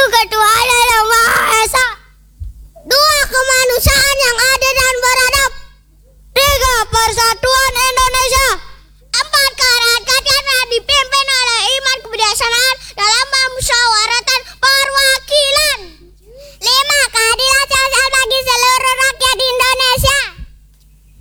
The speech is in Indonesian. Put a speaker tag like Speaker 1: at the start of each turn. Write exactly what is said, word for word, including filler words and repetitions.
Speaker 1: juga Tuhan yang Maha Esa. Dua, kemanusiaan yang adil dan beradab. Tiga, persatuan